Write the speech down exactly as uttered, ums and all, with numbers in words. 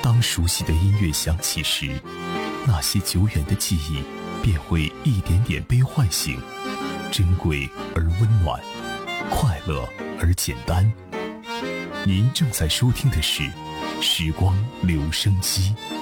当熟悉的音乐响起时，那些久远的记忆便会一点点被唤醒，珍贵而温暖，快乐而简单。您正在收听的是时光留声机。